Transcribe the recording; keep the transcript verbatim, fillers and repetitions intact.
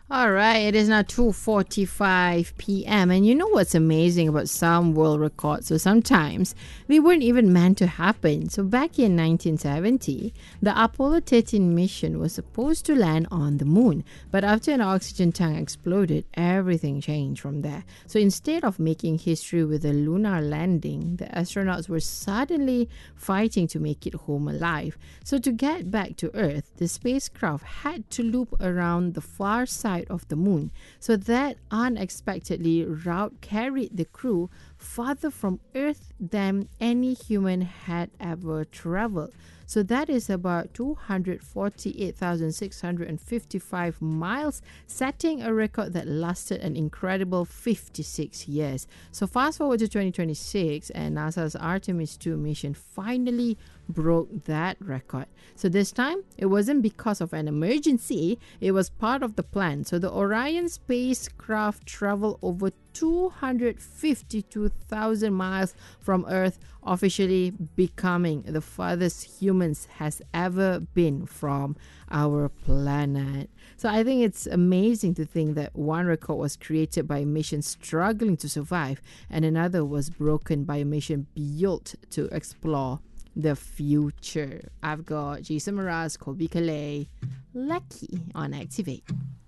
All right, it is now two forty-five p.m. And you know what's amazing about some world records? So sometimes they weren't even meant to happen. So back in nineteen seventy, the Apollo thirteen mission was supposed to land on the moon. But after an oxygen tank exploded, everything changed from there. So instead of making history with a lunar landing, the astronauts were suddenly fighting to make it home alive. So to get back to Earth, the spacecraft had to loop around the far side of the moon. So that unexpectedly route carried the crew farther from Earth than any human had ever traveled. So that is about two hundred forty-eight thousand six hundred fifty-five miles, setting a record that lasted an incredible fifty-six years. So fast forward to twenty twenty-six, and NASA's Artemis two mission finally broke that record. So this time, it wasn't because of an emergency, it was part of the plan. So the Orion spacecraft traveled over two hundred fifty-two thousand miles from Earth, officially becoming the farthest humans has ever been from our planet. So I think it's amazing to think that one record was created by a mission struggling to survive, and another was broken by a mission built to explore the future. I've got Jason Mraz, Colby Calais, Lucky on Activate.